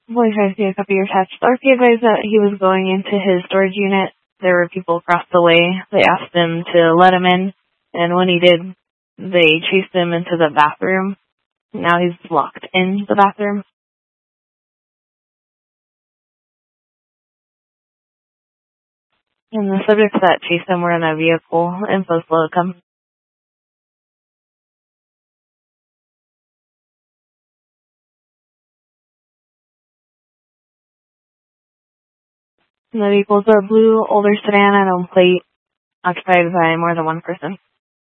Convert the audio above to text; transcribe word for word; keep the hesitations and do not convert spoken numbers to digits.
Boy tries to get a copy of your text. R P advised that he was going into his storage unit. There were people across the way. They asked him to let him in, and when he did, they chased him into the bathroom. Now he's locked in the bathroom. And the subjects that chased him were in a vehicle. Info slow to come. And the vehicles are blue, older sedan, and on plate, occupied by more than one person.